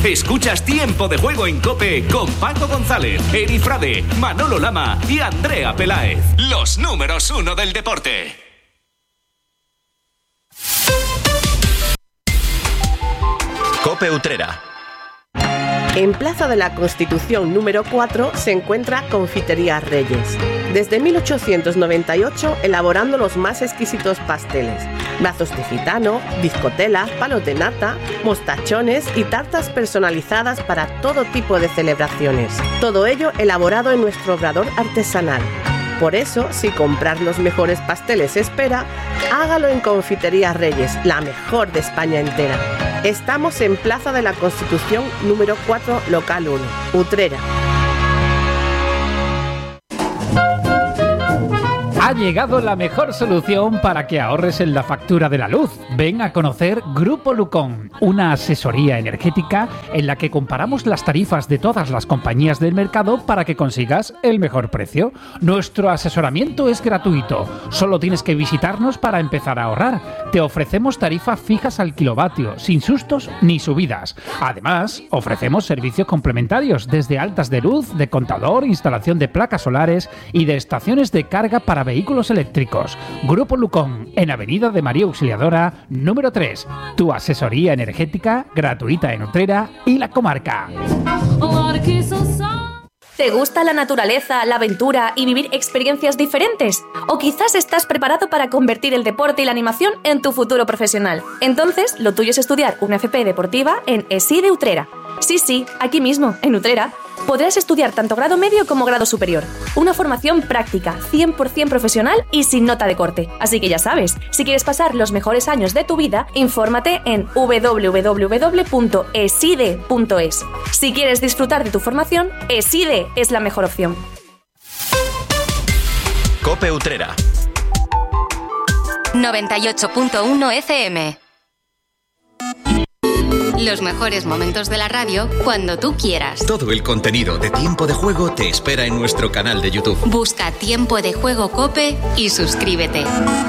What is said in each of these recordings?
Escuchas Tiempo de Juego en COPE con Paco González, Eri Frade, Manolo Lama y Andrea Peláez. Los números 1 del deporte. COPE Utrera. En Plaza de la Constitución número 4 se encuentra Confitería Reyes. Desde 1898 elaborando los más exquisitos pasteles, brazos de gitano, bizcotelas, palos de nata, mostachones y tartas personalizadas para todo tipo de celebraciones. Todo ello elaborado en nuestro obrador artesanal. Por eso, si comprar los mejores pasteles espera, hágalo en Confitería Reyes, la mejor de España entera. Estamos en Plaza de la Constitución número 4, local 1, Utrera. Ha llegado la mejor solución para que ahorres en la factura de la luz. Ven a conocer Grupo Lucón, una asesoría energética en la que comparamos las tarifas de todas las compañías del mercado para que consigas el mejor precio. Nuestro asesoramiento es gratuito, solo tienes que visitarnos para empezar a ahorrar. Te ofrecemos tarifas fijas al kilovatio, sin sustos ni subidas. Además, ofrecemos servicios complementarios desde altas de luz, de contador, instalación de placas solares y de estaciones de carga para vehículos eléctricos. Grupo Lucón, en Avenida de María Auxiliadora, número 3. Tu asesoría energética gratuita en Utrera y la comarca. ¿Te gusta la naturaleza, la aventura y vivir experiencias diferentes? ¿O quizás estás preparado para convertir el deporte y la animación en tu futuro profesional? Entonces, lo tuyo es estudiar una FP deportiva en ESIDE Utrera. Sí, aquí mismo, en Utrera. Podrás estudiar tanto grado medio como grado superior. Una formación práctica, 100% profesional y sin nota de corte. Así que ya sabes, si quieres pasar los mejores años de tu vida, infórmate en www.eside.es. Si quieres disfrutar de tu formación, ESIDE es la mejor opción. COPE Utrera 98.1 FM. Los mejores momentos de la radio cuando tú quieras. Todo el contenido de Tiempo de Juego te espera en nuestro canal de YouTube. Busca Tiempo de Juego COPE y suscríbete.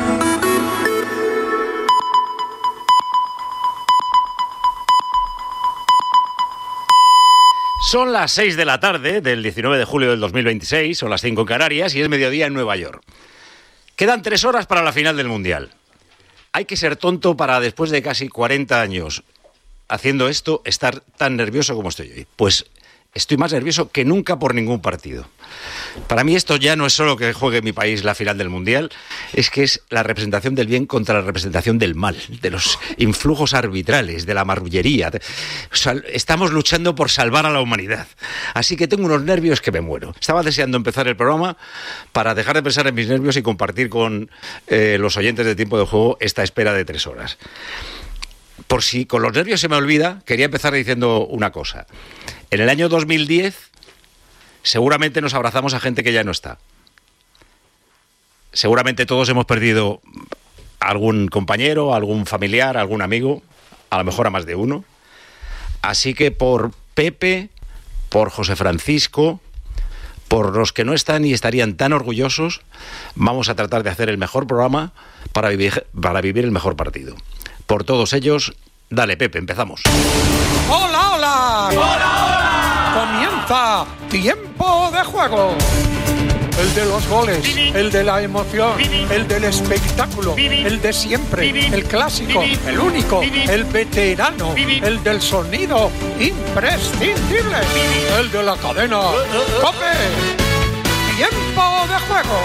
Son las 6 de la tarde del 19 de julio del 2026, son las 5 en Canarias y es mediodía en Nueva York. Quedan 3 horas para la final del Mundial. Hay que ser tonto para, después de casi 40 años haciendo esto, estar tan nervioso como estoy hoy. Pues estoy más nervioso que nunca por ningún partido. Para mí esto ya no es solo que juegue mi país la final del Mundial, es que es la representación del bien contra la representación del mal, de los influjos arbitrales, de la marrullería. O sea, estamos luchando por salvar a la humanidad. Así que tengo unos nervios que me muero. Estaba deseando empezar el programa para dejar de pensar en mis nervios y compartir con los oyentes de Tiempo de Juego esta espera de 3 horas. Por si con los nervios se me olvida, quería empezar diciendo una cosa. En el año 2010, seguramente nos abrazamos a gente que ya no está. Seguramente todos hemos perdido algún compañero, algún familiar, algún amigo, a lo mejor a más de uno. Así que por Pepe, por José Francisco, por los que no están y estarían tan orgullosos, vamos a tratar de hacer el mejor programa para vivir el mejor partido. Por todos ellos, dale Pepe, empezamos. ¡Hola, hola! ¡Hola, hola! Comienza Tiempo de Juego. El de los goles, el de la emoción, el del espectáculo, el de siempre, el clásico, el único, el veterano, el del sonido imprescindible, el de la cadena COPE. Tiempo de Juego.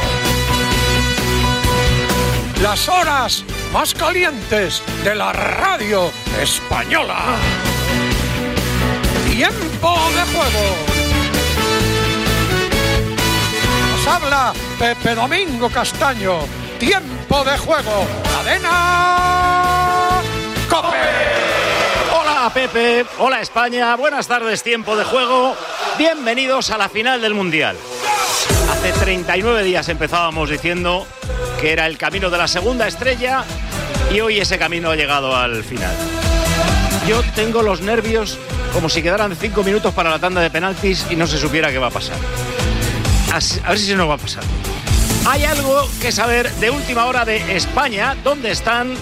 Las horas más calientes de la radio española. Tiempo de Juego. Nos habla Pepe Domingo Castaño. Tiempo de Juego. Cadena COPE. Hola Pepe, hola España, buenas tardes, Tiempo de Juego. Bienvenidos a la final del Mundial. Hace 39 días empezábamos diciendo que era el camino de la segunda estrella y hoy ese camino ha llegado al final. Yo tengo los nervios como si quedaran 5 minutos para la tanda de penaltis y no se supiera qué va a pasar. A ver si se nos va a pasar. Hay algo que saber de última hora de España, dónde están,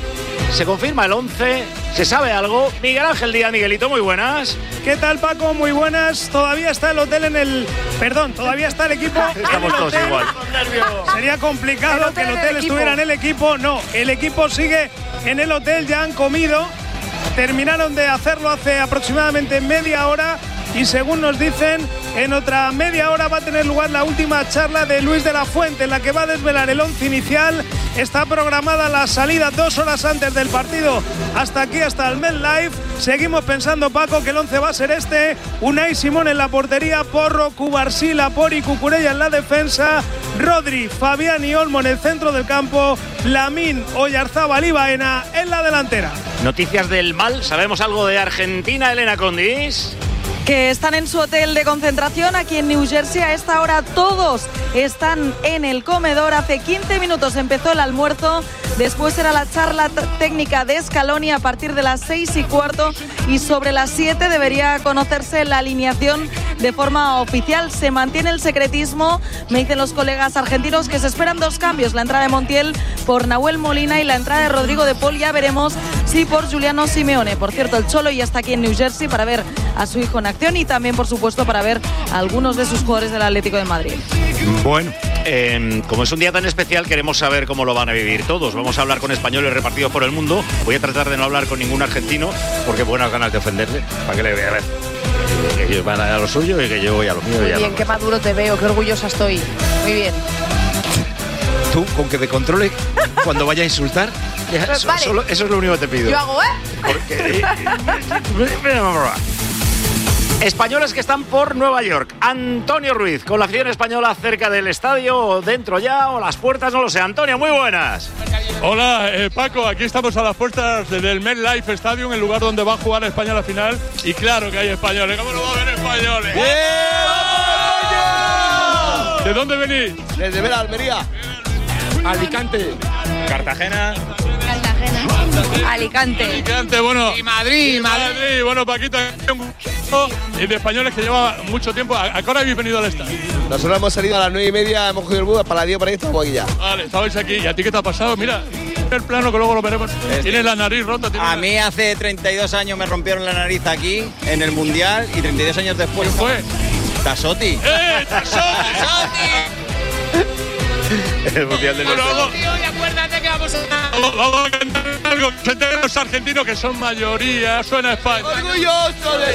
Se confirma el 11, se sabe algo. Miguel Ángel Díaz, Miguelito, muy buenas. ¿Qué tal, Paco? Muy buenas. Todavía está el hotel en el... Perdón, todavía está el equipo. Estamos todos igual. Sería complicado que el hotel estuviera en el equipo. No, el equipo sigue en el hotel, ya han comido. Terminaron de hacerlo hace aproximadamente media hora y según nos dicen, en otra media hora va a tener lugar la última charla de Luis de la Fuente, en la que va a desvelar el 11 inicial. Está programada la salida 2 horas antes del partido hasta aquí, hasta el MetLife. Seguimos pensando, Paco, que el 11 va a ser este: Unai Simón en la portería, Porro, Cubarsí, Lapori, Cucurella en la defensa, Rodri, Fabián y Olmo en el centro del campo, Lamín, Oyarzábal y Baena en la delantera. Noticias del mal, ¿sabemos algo de Argentina, Elena Condis? Que están en su hotel de concentración aquí en New Jersey. A esta hora todos están en el comedor. Hace 15 minutos empezó el almuerzo. Después era la charla técnica de Scaloni a partir de las 6:15 y sobre las 7 debería conocerse la alineación de forma oficial. Se mantiene el secretismo. Me dicen los colegas argentinos que se esperan 2 cambios: la entrada de Montiel por Nahuel Molina y la entrada de Rodrigo de Paul. Ya veremos si por Giuliano Simeone. Por cierto, el Cholo ya está aquí en New Jersey para ver a su hijo en acción y también, por supuesto, para ver a algunos de sus jugadores del Atlético de Madrid. Bueno, como es un día tan especial, queremos saber cómo lo van a vivir todos. Vamos a hablar con españoles repartidos por el mundo. Voy a tratar de no hablar con ningún argentino, porque buenas ganas de ofenderle, para que le vea, a ver, que ellos van a lo suyo y que yo voy a lo mío. Muy bien, qué maduro te veo, qué orgullosa estoy. Muy bien. Tú, con que me controle cuando vaya a insultar, vale. Eso es lo único que te pido. Yo hago, Porque... Españoles que están por Nueva York. Antonio Ruiz, con la afición española cerca del estadio, o dentro ya, o las puertas, no lo sé. Antonio, muy buenas. Hola, Paco, aquí estamos a las puertas del MetLife Stadium, el lugar donde va a jugar España la final. Y claro que hay españoles. ¿Cómo no va a haber españoles? ¡Bien! ¿De dónde venís? Desde Vera, Almería. Alicante. Cartagena. Alicante. Bueno. Y Madrid. Bueno, Paquito, y de españoles que lleva mucho tiempo. ¿A qué hora habéis venido al estadio? Nosotros hemos salido a las 9:30, hemos cogido el bus para las 10 por ahí, estamos aquí ya. Vale, estabais aquí. ¿Y a ti qué te ha pasado? Mira, el plano que luego lo veremos. Tienes la nariz rota. A mí hace 32 años me rompieron la nariz aquí, en el Mundial, y 32 años después... ¿Quién fue? Tasotti. ¡Tasotti! El Mundial del y acuérdate que vamos a cantar algo que se enteren los argentinos, que son mayoría. Suena España. ¡Orgulloso de